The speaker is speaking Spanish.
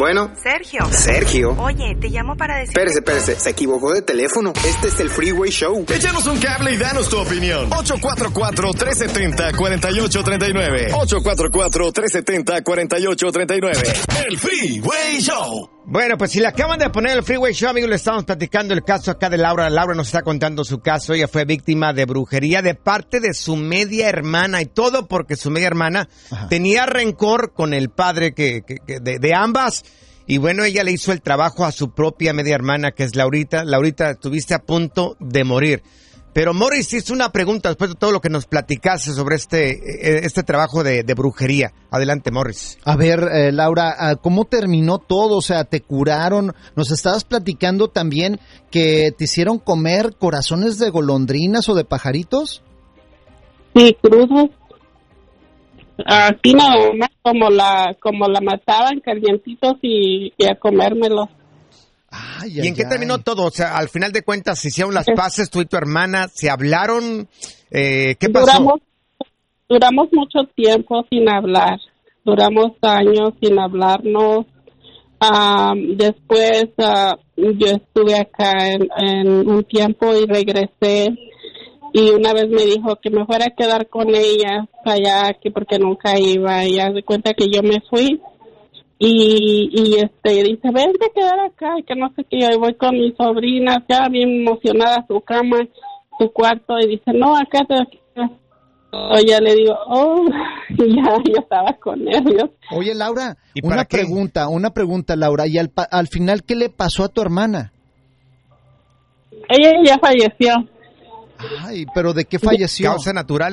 Bueno. Sergio. Oye, te llamo para decir... Espérese, se equivocó de teléfono. Este es el Freeway Show. Échanos un cable y danos tu opinión. 844-370-4839. 844-370-4839. El Freeway Show. Bueno, pues si le acaban de poner el Freeway Show, amigos, le estamos platicando el caso acá de Laura. Laura nos está contando su caso. Ella fue víctima de brujería de parte de su media hermana, y todo porque su media hermana tenía rencor con el padre de ambas. Y bueno, ella le hizo el trabajo a su propia media hermana, que es Laurita. Laurita, estuviste a punto de morir. Pero Morris hizo una pregunta después de todo lo que nos platicaste sobre este trabajo de brujería. Adelante, Morris. A ver, Laura, ¿cómo terminó todo? O sea, ¿te curaron? Nos estabas platicando también que te hicieron comer corazones de golondrinas o de pajaritos. Sí, crudos. Así no, como la mataban, calientitos y a comérmelos. ¿Y en qué terminó todo? O sea, al final de cuentas, ¿se hicieron las paces tú y tu hermana? ¿Se hablaron? ¿Qué pasó? Duramos mucho tiempo sin hablar. Duramos años sin hablarnos. Después yo estuve acá en un tiempo y regresé. Y una vez me dijo que me fuera a quedar con ella allá, que porque nunca iba. Y haz de cuenta que yo me fui. Y dice, vente a quedar acá, y que no sé qué, yo voy con mi sobrina, ya bien emocionada, a su cama, su cuarto, y dice, no, acá te quedas. Ya le digo, y ya yo estaba con nervios. Oye, Laura, una pregunta, Laura, y al final, ¿qué le pasó a tu hermana? Ella ya falleció. Ay, ¿pero de qué falleció? Causa natural.